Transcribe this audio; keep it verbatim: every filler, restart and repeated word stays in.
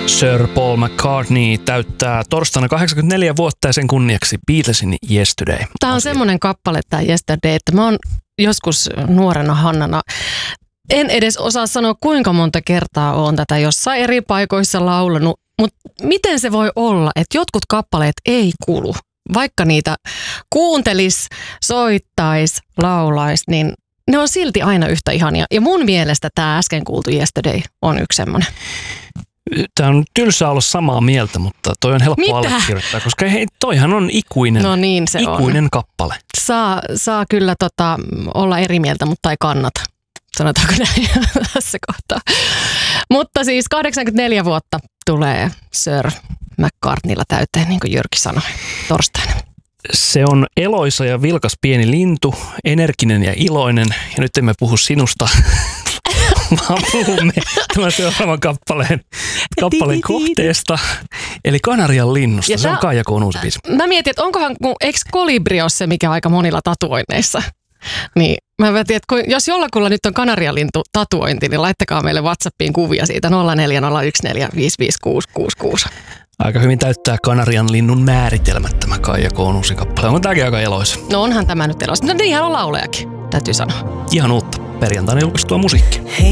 Sir Paul McCartney täyttää torstaina kahdeksankymmentäneljä vuotta ja sen kunniaksi Beatlesin Yesterday. Tämä on semmoinen kappale, tämä Yesterday, että mä oon joskus nuorena Hannana, en edes osaa sanoa kuinka monta kertaa oon tätä jossain eri paikoissa laulanut, mutta miten se voi olla, että jotkut kappaleet ei kulu, vaikka niitä kuuntelis, soittais, laulais, niin ne on silti aina yhtä ihania. Ja mun mielestä tämä äsken kuultu Yesterday on yksi semmoinen. Tämä on tylsää olla samaa mieltä, mutta toi on helppo Mitä? allekirjoittaa, koska hei, toihan on ikuinen, no niin, se ikuinen on. kappale. Saa, saa kyllä tota, olla eri mieltä, mutta ei kannata. Sanotaanko näin tässä kohtaa. Mutta siis kahdeksankymmentäneljä vuotta tulee Sir McCartneylla täyteen, niin kuin Jyrki sanoi torstaina. Se on eloisa ja vilkas pieni lintu, energinen ja iloinen. Ja nyt emme puhu sinusta, vaan puhumme tämän seuraavan kappaleen, kappaleen kohteesta. Eli Kanarian linnusta. Ja se on Kaija K:n uusi biisi. Mä mietin, että onkohan, eikö kolibri ole se, mikä aika monilla tatuoinneissa? Niin, mä mietin, että kun, jos jollakulla nyt on kanarialintu tatuointi, niin laittakaa meille WhatsAppiin kuvia siitä nolla neljä nolla yksi neljä viisi viisi kuusi kuusi kuusi. Aika hyvin täyttää Kanarian linnun määritelmät tämä Kaija K:n uusi kappale. Onko tämäkin aika eloisa? No onhan tämä nyt eloisa. No niinhän on laulejakin, täytyy sanoa. Ihan uutta perjantaina julkaistua musiikkia.